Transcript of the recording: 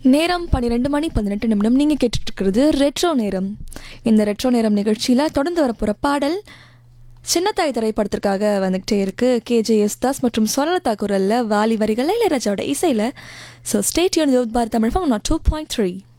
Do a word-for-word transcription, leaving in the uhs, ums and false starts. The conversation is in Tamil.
நேரம் பன்னிரெண்டு மணி பதினெட்டு நிமிடம். நீங்கள் கேட்டுட்ருக்கிறது ரெட்ரோ நேரம். இந்த ரெட்ரோ நேரம் நிகழ்ச்சியில் தொடர்ந்து வரப்போகிற பாடல் சின்னத்தாய் திரைப்படத்திற்காக வந்துகிட்டே இருக்குது. கேஜே யேசுதாஸ் மற்றும் ஸ்வர்ணலதா குரலில், வாலி வரிகளில், இளையராஜாவோட இசையில். So state Yoon Bharat Tamil not two point three.